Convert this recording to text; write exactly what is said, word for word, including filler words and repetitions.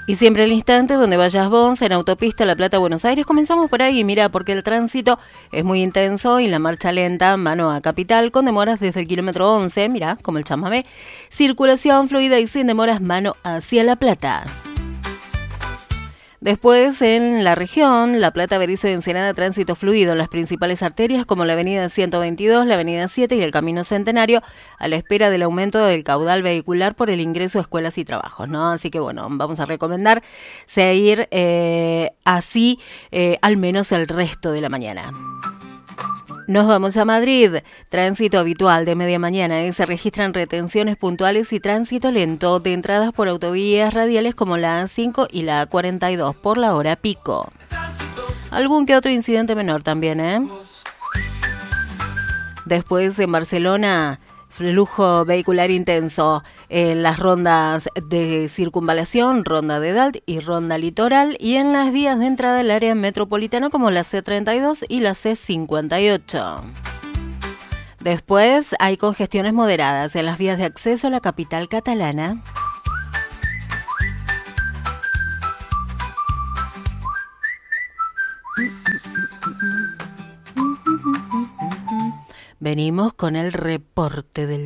Y siempre al instante donde vayas vos, en autopista La Plata, Buenos Aires. Comenzamos por ahí, mira, porque el tránsito es muy intenso y la marcha lenta, mano a Capital, con demoras desde el kilómetro once, mira, como el chamamé. Circulación fluida y sin demoras, mano hacia La Plata. Después, en la región, La Plata, Berisso y Ensenada, tránsito fluido en las principales arterias como la avenida ciento veintidós, la avenida siete y el camino Centenario, a la espera del aumento del caudal vehicular por el ingreso a escuelas y trabajos, ¿no? Así que, bueno, vamos a recomendar seguir eh, así eh, al menos el resto de la mañana. Nos vamos a Madrid. Tránsito habitual de media mañana. ¿eh? Se registran retenciones puntuales y tránsito lento de entradas por autovías radiales como la A cinco y la A cuarenta y dos por la hora pico. Algún que otro incidente menor también, ¿eh? Después en Barcelona, flujo vehicular intenso en las rondas de circunvalación, ronda de Dalt y ronda litoral, y en las vías de entrada del área metropolitana como la C treinta y dos y la C cincuenta y ocho. Después hay congestiones moderadas en las vías de acceso a la capital catalana. Venimos con el reporte del